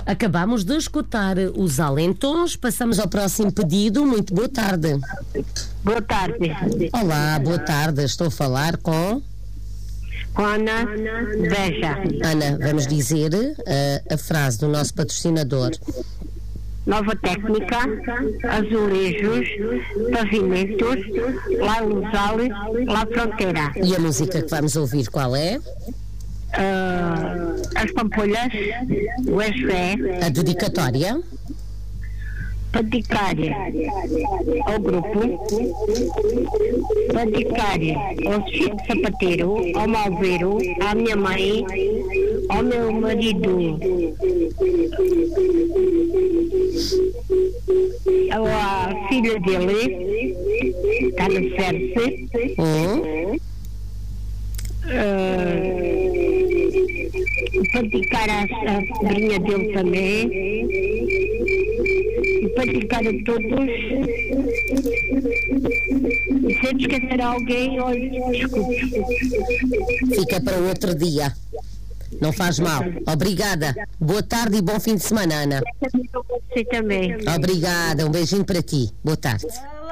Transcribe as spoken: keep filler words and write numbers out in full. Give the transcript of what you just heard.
Acabamos de escutar os Alentons, passamos ao próximo pedido. Muito boa tarde. Boa tarde. Olá, boa tarde. Estou a falar com... Com Ana Beja. Ana, vamos dizer uh, a frase do nosso patrocinador. Nova técnica, azulejos, pavimentos, lá Lusal, lá Fronteira. E a música que vamos ouvir qual é? Uh, as Pampolhas, o S E. A dedicatória? Para dedicar ao grupo, para dedicar ao Chico Sapateiro, ao Malveiro, à minha mãe, ao meu marido, à filha dele, está no Cerce, Hum? uh, para dedicar à, à sobrinha dele também, e para dedicar a todos. E se eu esquecer alguém, olha, desculpe. Fica para outro dia. Não faz mal. Obrigada. Boa tarde e bom fim de semana, Ana. Você também. Obrigada. Um beijinho para ti. Boa tarde.